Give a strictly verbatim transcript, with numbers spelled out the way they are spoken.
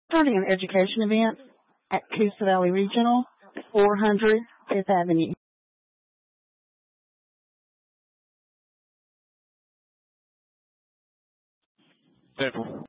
Starting an education event at Coosa Valley Regional, four hundred Fifth Avenue. Central.